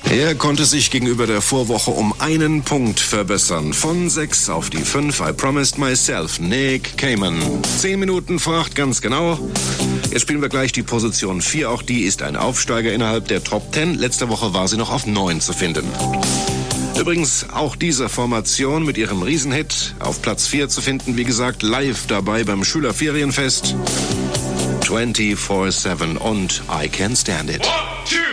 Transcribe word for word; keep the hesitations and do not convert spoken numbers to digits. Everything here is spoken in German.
Er konnte sich gegenüber der Vorwoche um einen Punkt verbessern. Von sechs auf die fünf. I Promised Myself. Nick Cayman. Zehn Minuten vor acht, ganz genau. Jetzt spielen wir gleich die Position vier. Auch die ist ein Aufsteiger innerhalb der Top Ten. Letzte Woche war sie noch auf neun zu finden. Übrigens auch diese Formation mit ihrem Riesenhit auf Platz vier zu finden. Wie gesagt, live dabei beim Schülerferienfest. vierundzwanzig sieben und I Can't Stand It.